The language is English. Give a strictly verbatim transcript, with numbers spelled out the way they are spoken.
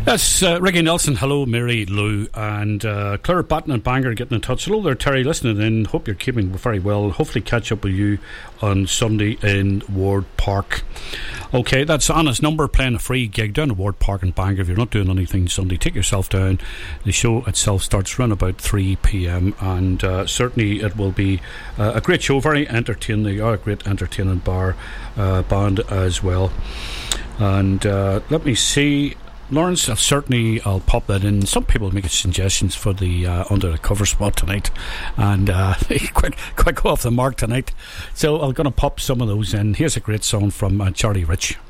Yes, uh, Ricky Nelson, hello, Mary Lou, and uh, Claire Batten and Bangor getting in touch. Hello there, Terry, listening in. Hope you're keeping very well. Hopefully catch up with you on Sunday in Ward Park. Okay, that's Anna's number, playing a free gig down at Ward Park in Bangor. If you're not doing anything Sunday, take yourself down. The show itself starts around about three p.m. and uh, certainly it will be uh, a great show, very entertaining. They are a great entertaining bar uh, band as well. And uh, let me see, Lawrence, I'll certainly I'll pop that in. Some people make suggestions for the uh, under the cover spot tonight, and uh, quite quite go off the mark tonight. So I'm going to pop some of those in. Here's a great song from uh, Charlie Rich.